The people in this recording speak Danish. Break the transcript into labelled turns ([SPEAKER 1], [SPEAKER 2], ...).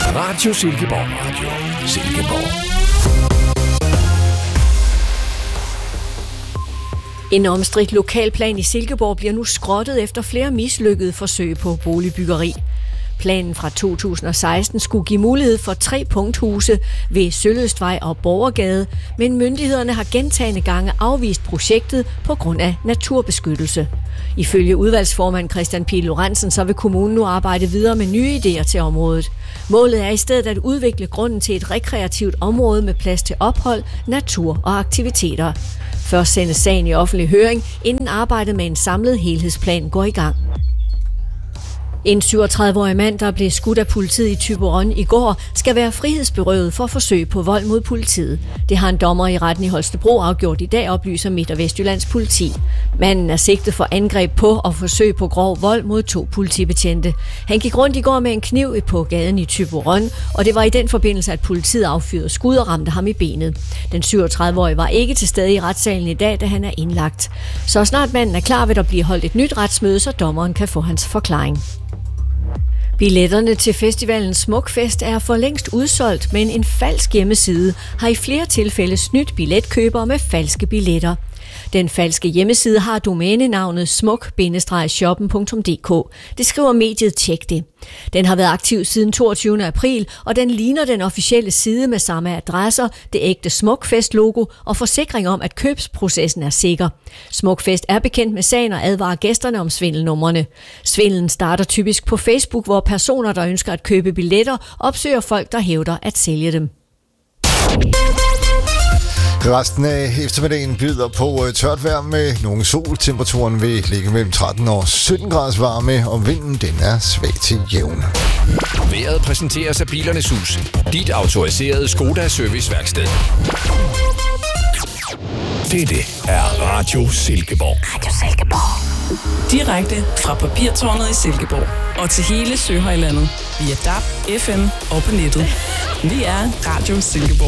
[SPEAKER 1] Radio Silkeborg. Radio Silkeborg.
[SPEAKER 2] En omstridt lokalplan i Silkeborg bliver nu skrottet efter flere mislykkede forsøg på boligbyggeri. Planen fra 2016 skulle give mulighed for 3 punkthuse ved Søløstvej og Borgergade, men myndighederne har gentagne gange afvist projektet på grund af naturbeskyttelse. Ifølge udvalgsformand Christian Pihl Lorentzen, så vil kommunen nu arbejde videre med nye idéer til området. Målet er i stedet at udvikle grunden til et rekreativt område med plads til ophold, natur og aktiviteter. Først sendes sagen i offentlig høring, inden arbejdet med en samlet helhedsplan går i gang. En 37-årig mand, der blev skudt af politiet i Thyborøn i går, skal være frihedsberøvet for forsøg på vold mod politiet. Det har en dommer i retten i Holstebro afgjort i dag, oplyser Midt- og Vestjyllands politi. Manden er sigtet for angreb på og forsøg på grov vold mod 2 politibetjente. Han gik rundt i går med en kniv på gaden i Thyborøn, og det var i den forbindelse, at politiet affyrede skud og ramte ham i benet. Den 37-årige var ikke til stede i retssalen i dag, da han er indlagt. Så snart manden er klar, vil der blive holdt et nyt retsmøde, så dommeren kan få hans forklaring. Billetterne til festivalen Smukfest er for længst udsolgt, men en falsk hjemmeside har i flere tilfælde snydt billetkøbere med falske billetter. Den falske hjemmeside har domænenavnet smuk-shoppen.dk. Det skriver mediet Tjek det. Den har været aktiv siden 22. april, og den ligner den officielle side med samme adresser, det ægte Smukfest-logo og forsikring om, at købsprocessen er sikker. Smukfest er bekendt med sagen og advarer gæsterne om svindelnumrene. Svindelen starter typisk på Facebook, hvor personer, der ønsker at købe billetter, opsøger folk, der hævder at sælge dem.
[SPEAKER 3] Resten af eftermiddagen byder på tørt vejr med nogle sol. Temperaturen vil ligge mellem 13 og 17 graders varme, og vinden den er svag til jævn.
[SPEAKER 1] Vejret præsenteres af Bilernes Hus. Dit autoriserede Skoda serviceværksted. Dette er Radio Silkeborg.
[SPEAKER 4] Radio Silkeborg. Direkte fra Papirtårnet i Silkeborg og til hele Søhøjlandet via DAB, FM og på nettet. Vi er Radio Silkeborg.